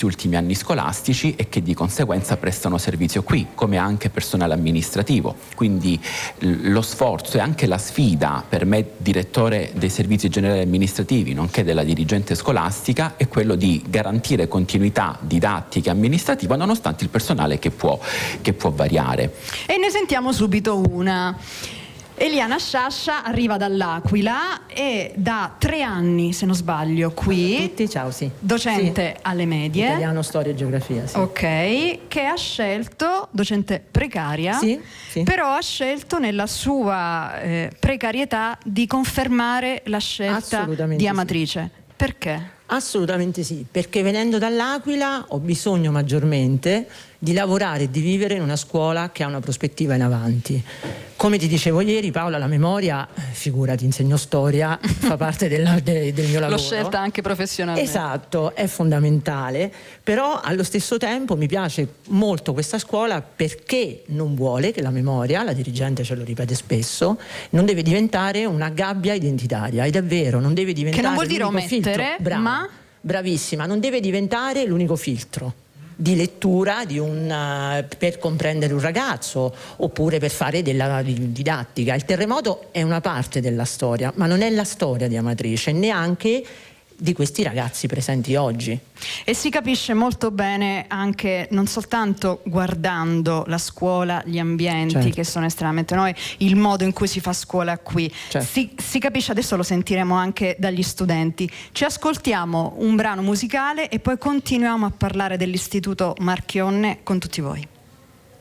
questi ultimi anni scolastici e che di conseguenza prestano servizio qui, come anche personale amministrativo. Quindi lo sforzo e anche la sfida per me, direttore dei servizi generali amministrativi, nonché della dirigente scolastica, è quello di garantire continuità didattica e amministrativa nonostante il personale che può variare. E ne sentiamo subito una. Eliana Sciascia arriva dall'Aquila e da 3 anni, se non sbaglio, qui. Ciao a tutti, ciao, sì. Docente alle medie. Italiano, storia e geografia, sì. Ok, che ha scelto, docente precaria, sì. Però ha scelto nella sua precarietà di confermare la scelta di Amatrice. Sì. Perché? Assolutamente sì, perché venendo dall'Aquila ho bisogno maggiormente di lavorare e di vivere in una scuola che ha una prospettiva in avanti. Come ti dicevo ieri, Paola, la memoria, figurati, insegno storia, fa parte del mio lavoro. L'ho scelta anche professionalmente. Esatto, è fondamentale, però allo stesso tempo mi piace molto questa scuola perché non vuole che la memoria, la dirigente ce lo ripete spesso, non deve diventare una gabbia identitaria, ed è vero, non deve diventare che non vuol dire omettere, ma bravissima, non deve diventare l'unico filtro di lettura per comprendere un ragazzo oppure per fare della didattica. Il terremoto è una parte della storia, ma non è la storia di Amatrice, neanche di questi ragazzi presenti oggi. E si capisce molto bene anche non soltanto guardando la scuola, gli ambienti, certo, che sono estremamente noi, il modo in cui si fa scuola qui, certo, si capisce, adesso lo sentiremo anche dagli studenti. Ci ascoltiamo un brano musicale e poi continuiamo a parlare dell'Istituto Marchionne con tutti voi.